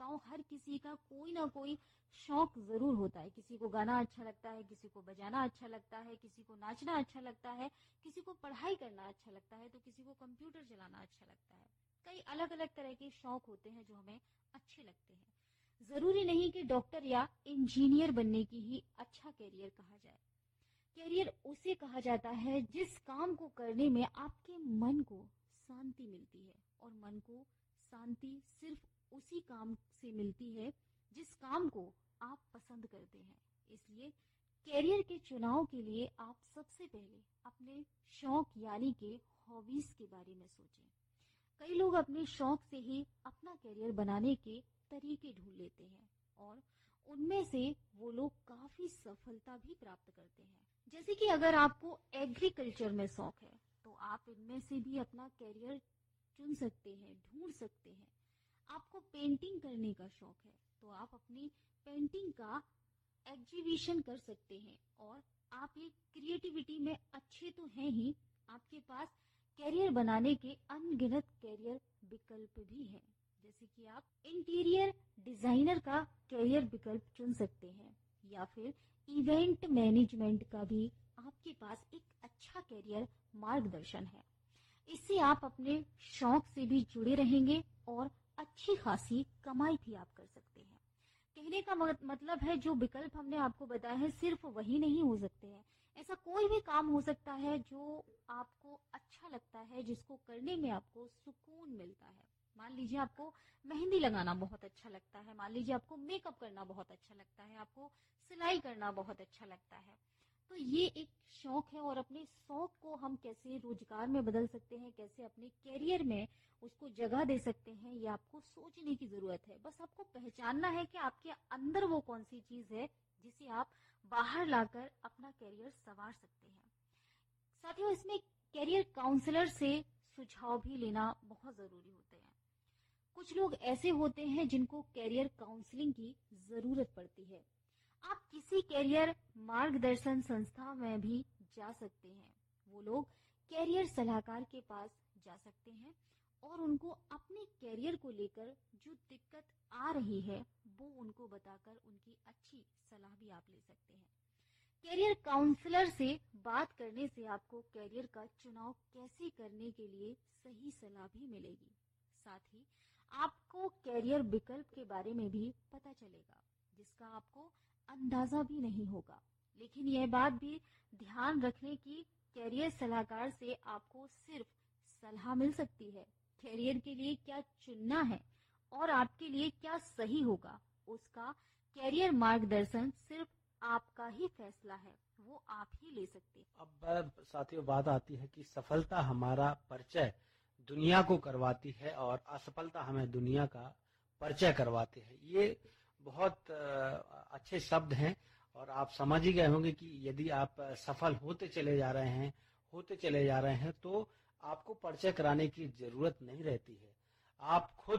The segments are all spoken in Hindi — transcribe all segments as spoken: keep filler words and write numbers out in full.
हूँ हर किसी का कोई ना कोई शौक जरूर होता है। किसी को गाना अच्छा लगता है, किसी को बजाना अच्छा लगता है, किसी को नाचना अच्छा लगता है, किसी को पढ़ाई करना अच्छा लगता है, तो किसी को कंप्यूटर चलाना अच्छा लगता है। कई अलग अलग तरह के शौक होते हैं जो हमें अच्छे लगते हैं। जरूरी नहीं कि डॉक्टर या इंजीनियर बनने की ही अच्छा कैरियर कहा जाए। कैरियर उसे कहा जाता है जिस काम को करने में आपके मन को शांति मिलती है, और मन को शांति सिर्फ उसी काम से मिलती है जिस काम को आप पसंद करते हैं। इसलिए कैरियर के चुनाव के लिए आप सबसे पहले अपने शौक यानी के हॉबीज के बारे में सोचें। कई लोग अपने शौक से ही अपना कैरियर बनाने के तरीके ढूंढ लेते हैं, और उनमें से वो लोग काफी सफलता भी प्राप्त करते हैं। जैसे कि अगर आपको एग्रीकल्चर में शौक है तो आप इनमें से भी अपना कैरियर चुन सकते हैं, ढूंढ सकते हैं। आपको पेंटिंग करने का शौक है तो आप अपनी पेंटिंग का एग्जीबिशन कर सकते हैं, और आप ये क्रिएटिविटी में अच्छे तो हैं ही, आपके पास कैरियर बनाने के अनगिनत कैरियर विकल्प भी हैं। जैसे कि आप इंटीरियर डिजाइनर का कैरियर विकल्प चुन सकते हैं, या फिर इवेंट मैनेजमेंट का भी आपके पास एक अच्छा कैरियर मार्गदर्शन है। इससे आप अपने शौक से भी जुड़े रहेंगे और अच्छी खासी कमाई भी आप कर सकते हैं। कहने का मतलब है जो विकल्प हमने आपको बताया है सिर्फ वही नहीं हो सकते हैं। ऐसा कोई भी काम हो सकता है जो आपको अच्छा लगता है, जिसको करने में आपको सुकून मिलता है। मान लीजिए आपको मेहंदी लगाना बहुत अच्छा लगता है, मान लीजिए आपको मेकअप करना बहुत अच्छा लगता है, आपको सिलाई करना बहुत अच्छा लगता है, तो ये एक शौक है। और अपने शौक को हम कैसे रोजगार में बदल सकते हैं, कैसे अपने कैरियर में उसको जगह दे सकते हैं, ये आपको सोचने की जरूरत है। बस आपको पहचानना है कि आपके अंदर वो कौन सी चीज है जिसे आप बाहर लाकर अपना कैरियर संवार सकते हैं। साथियों, इसमें कैरियर काउंसलर से सुझाव भी लेना बहुत जरूरी होते हैं। कुछ लोग ऐसे होते हैं जिनको कैरियर काउंसलिंग की जरूरत पड़ती है। आप किसी कैरियर मार्गदर्शन संस्था में भी जा सकते हैं। वो लोग कैरियर सलाहकार के पास जा सकते हैं और उनको अपने कैरियर को लेकर जो दिक्कत आ रही है वो उनको बताकर उनकी अच्छी सलाह भी आप ले सकते हैं। कैरियर काउंसलर से बात करने से आपको कैरियर का चुनाव कैसे करने के लिए सही सलाह भी मिलेगी। साथ ही आपको कैरियर विकल्प के बारे में भी पता चलेगा जिसका आपको अंदाजा भी नहीं होगा। लेकिन यह बात भी ध्यान रखने की कैरियर सलाहकार से आपको सिर्फ सलाह मिल सकती है। कैरियर के लिए क्या चुनना है और आपके लिए क्या सही होगा, उसका कैरियर मार्गदर्शन सिर्फ आपका ही फैसला है, वो आप ही ले सकते हैं। अब साथियों बात आती है कि सफलता हमारा परिचय दुनिया को करवाती है और असफलता हमें दुनिया का परिचय करवाती है। ये बहुत अच्छे शब्द हैं और आप समझ ही गए होंगे कि यदि आप सफल होते चले जा रहे हैं होते चले जा रहे हैं तो आपको परिचय कराने की जरूरत नहीं रहती है। आप खुद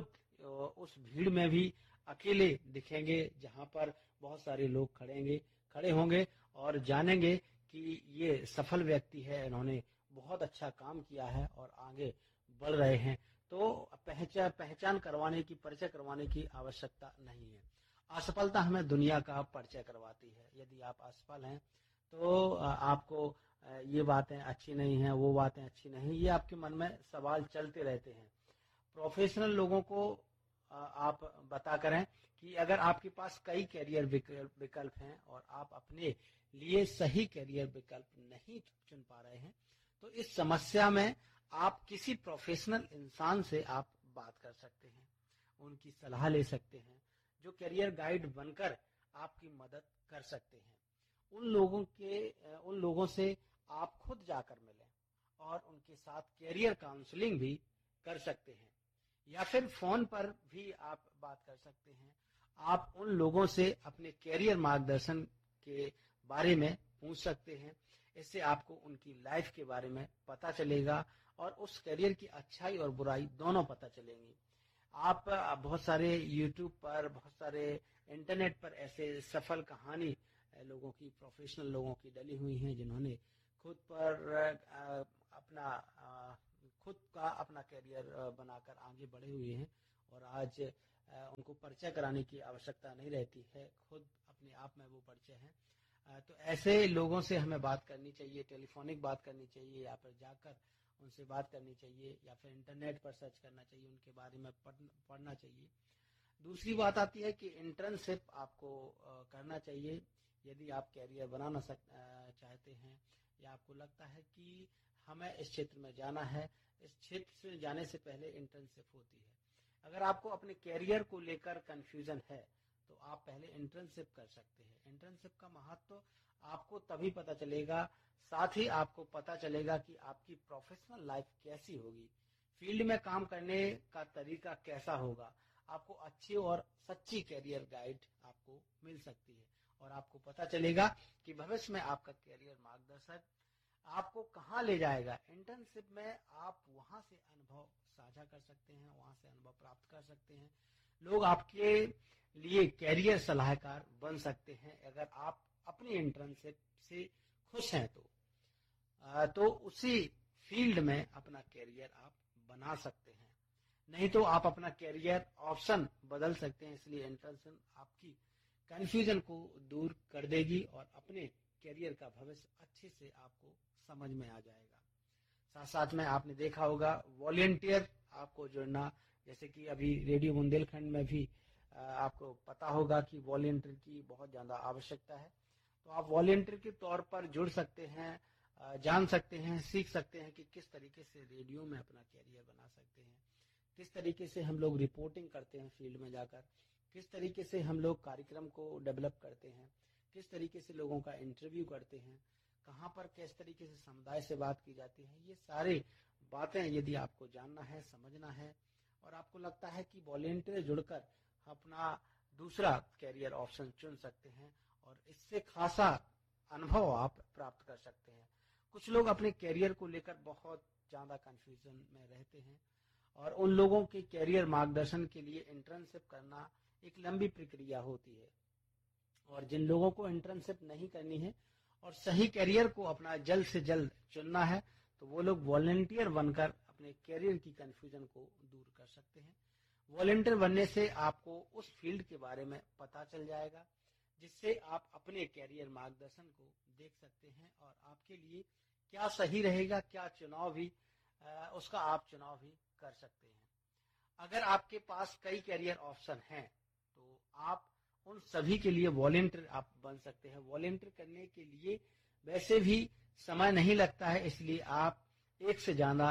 उस भीड़ में भी अकेले दिखेंगे जहां पर बहुत सारे लोग खड़ेंगे खड़े होंगे और जानेंगे कि ये सफल व्यक्ति है, इन्होंने बहुत अच्छा काम किया है और आगे बढ़ रहे हैं। तो पहचान पहचान करवाने की परिचय करवाने की आवश्यकता नहीं है। असफलता हमें दुनिया का परिचय करवाती है। यदि आप असफल हैं तो आपको ये बातें अच्छी नहीं है, वो बातें अच्छी नहीं, ये आपके मन में सवाल चलते रहते हैं। प्रोफेशनल लोगों को आप बता करें कि अगर आपके पास कई कैरियर विकल्प हैं और आप अपने लिए सही कैरियर विकल्प नहीं चुन पा रहे हैं तो इस समस्या में आप किसी प्रोफेशनल इंसान से आप बात कर सकते हैं, उनकी सलाह ले सकते हैं, जो कैरियर गाइड बनकर आपकी मदद कर सकते हैं। उन लोगों के उन लोगों से आप खुद जाकर मिलें और उनके साथ कैरियर काउंसलिंग भी कर सकते हैं, या फिर फोन पर भी आप बात कर सकते हैं। आप उन लोगों से अपने कैरियर मार्गदर्शन के बारे में पूछ सकते हैं। इससे आपको उनकी लाइफ के बारे में पता चलेगा और उस कैरियर की अच्छाई और बुराई दोनों पता चलेंगी। आप बहुत सारे यूट्यूब पर, बहुत सारे इंटरनेट पर ऐसे सफल कहानी लोगों की, प्रोफेशनल लोगों की डली हुई हैं जिन्होंने खुद पर अपना खुद का अपना कैरियर बनाकर आगे बढ़े हुए हैं और आज उनको परिचय कराने की आवश्यकता नहीं रहती है, खुद अपने आप में वो परिचय है। तो ऐसे लोगों से हमें बात करनी चाहिए, टेलीफोनिक बात करनी चाहिए, या फिर जाकर उनसे बात करनी चाहिए, या फिर इंटरनेट पर सर्च करना चाहिए, उनके बारे में पढ़ना चाहिए। दूसरी बात आती है कि इंटर्नशिप आपको करना चाहिए यदि आप कैरियर बनाना सक, चाहते हैं, या आपको लगता है कि हमें इस क्षेत्र में जाना है। इस क्षेत्र से जाने से पहले इंटर्नशिप होती है। अगर आपको अपने कैरियर को लेकर कंफ्यूजन है तो आप पहले इंटर्नशिप कर सकते हैं। इंटर्नशिप का महत्व आपको तभी पता चलेगा, साथ ही आपको पता चलेगा कि आपकी प्रोफेशनल लाइफ कैसी होगी, फील्ड में काम करने का तरीका कैसा होगा। आपको अच्छी और सच्ची कैरियर गाइड आपको मिल सकती है, और आपको पता चलेगा कि भविष्य में आपका कैरियर मार्गदर्शक आपको कहाँ ले जाएगा। इंटर्नशिप में आप वहां से अनुभव साझा कर सकते हैं, वहां से अनुभव प्राप्त कर सकते हैं। लोग आपके लिए कैरियर सलाहकार बन सकते हैं। अगर आप अपनी इंटर्नशिप से खुश हैं तो तो उसी फील्ड में अपना कैरियर आप बना सकते हैं, नहीं तो आप अपना कैरियर ऑप्शन बदल सकते हैं। इसलिए इंटर्नशिप आपकी कंफ्यूजन को दूर कर देगी और अपने कैरियर का भविष्य अच्छे से आपको समझ में आ जाएगा। साथ साथ में आपने देखा होगा वॉलंटियर आपको जुड़ना, जैसे कि अभी रेडियो बुंदेलखंड में भी आपको पता होगा कि वॉलंटियर की बहुत ज़्यादा आवश्यकता है। तो आप वॉलंटियर के तौर पर जुड़ सकते हैं, जान सकते हैं, सीख सकते हैं कि किस तरीके से रेडियो में अपना कैरियर बना सकते हैं, किस तरीके से हम लोग रिपोर्टिंग करते हैं फील्ड में जाकर, किस तरीके से हम लोग कार्यक्रम को डेवलप करते हैं, किस तरीके से लोगों का इंटरव्यू करते हैं, कहाँ पर किस तरीके से समुदाय से बात की जाती है। ये सारी बातें यदि आपको जानना है, समझना है, और आपको लगता है कि वॉलंटियर जुड़कर अपना दूसरा कैरियर ऑप्शन चुन सकते हैं और इससे खासा अनुभव आप प्राप्त कर सकते हैं। कुछ लोग अपने कैरियर को लेकर बहुत ज़्यादा कंफ्यूजन में रहते हैं, और उन लोगों के कैरियर मार्गदर्शन के लिए इंटर्नशिप करना एक लंबी प्रक्रिया होती है। और जिन लोगों को इंटर्नशिप नहीं करनी है और सही कैरियर को अपना जल्द से जल्द चुनना है, तो वो लोग वॉलंटियर बनकर अपने कैरियर की कंफ्यूजन को दूर कर सकते हैं। वॉलंटियर बनने से आपको उस फील्ड के बारे में पता चल जाएगा, जिससे आप अपने कैरियर मार्गदर्शन को देख सकते हैं और आपके लिए क्या सही रहेगा, क्या चुनाव भी उसका आप चुनाव भी कर सकते हैं। अगर आपके पास कई कैरियर ऑप्शन हैं तो आप उन सभी के लिए वॉलंटियर आप बन सकते हैं। वॉलंटियर करने के लिए वैसे भी समय नहीं लगता है, इसलिए आप एक से ज्यादा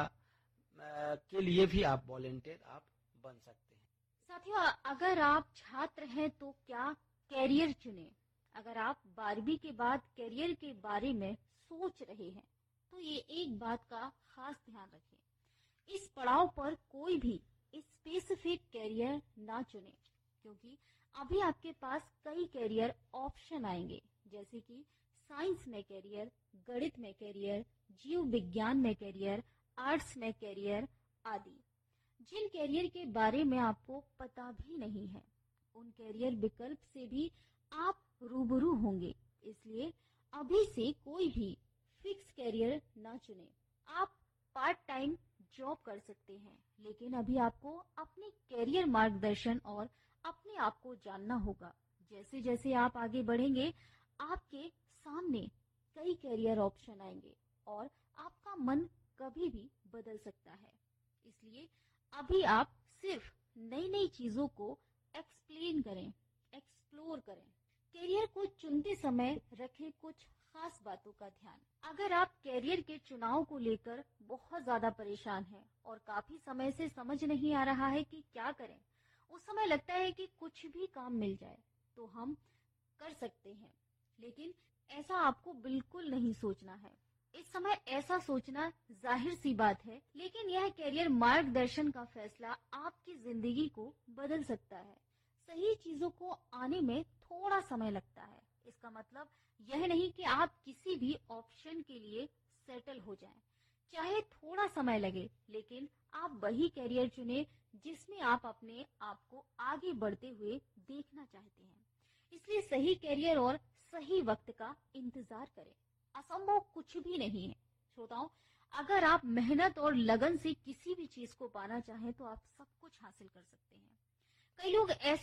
के लिए भी आप वॉलंटियर आप बन सकते हैं। साथियों, अगर आप छात्र हैं तो क्या कैरियर चुने। अगर आप बारहवीं के बाद कैरियर के बारे में सोच रहे हैं तो ये एक बात का खास ध्यान रखें, इस पड़ाव पर कोई भी स्पेसिफिक कैरियर ना चुने, क्योंकि अभी आपके पास कई कैरियर ऑप्शन आएंगे, जैसे कि साइंस में कैरियर, गणित में कैरियर, जीव विज्ञान में कैरियर, आर्ट्स में कैरियर आदि। जिन कैरियर के बारे में आपको पता भी नहीं है, उन कैरियर विकल्प से भी आप रूबरू होंगे। इसलिए अभी से कोई भी फिक्स कैरियर ना चुने। आप पार्ट टाइम जॉब कर सकते हैं, लेकिन अभी आपको अपने कैरियर मार्गदर्शन और अपने आप को जानना होगा। जैसे जैसे आप आगे बढ़ेंगे, आपके सामने कई कैरियर ऑप्शन आएंगे और आपका मन कभी भी बदल सकता है। इसलिए अभी आप सिर्फ नई नई चीजों को एक्सप्लेन करें, एक्सप्लोर करें। कैरियर को चुनते समय रखें कुछ खास बातों का ध्यान। अगर आप कैरियर के चुनाव को लेकर बहुत ज्यादा परेशान हैं और काफी समय से समझ नहीं आ रहा है कि क्या करें, उस समय लगता है कि कुछ भी काम मिल जाए तो हम कर सकते हैं, लेकिन ऐसा आपको बिल्कुल नहीं सोचना है। इस समय ऐसा सोचना जाहिर सी बात है, लेकिन यह कैरियर मार्गदर्शन का फैसला आपकी जिंदगी को बदल सकता है। सही चीजों को आने में थोड़ा समय लगता है। इसका मतलब यह नहीं कि आप किसी भी ऑप्शन के लिए सेटल हो जाएं। चाहे थोड़ा समय लगे, लेकिन आप वही कैरियर चुने जिसमें आप अपने आप को आगे बढ़ते हुए देखना चाहते हैं। इसलिए सही कैरियर और सही वक्त का इंतजार करें। असंभव कुछ भी नहीं है। श्रोताओं, अगर आप मेहनत और लगन से किसी भी चीज को पाना चाहें तो आप सब कुछ हासिल कर सकते हैं। कई लोग ऐसे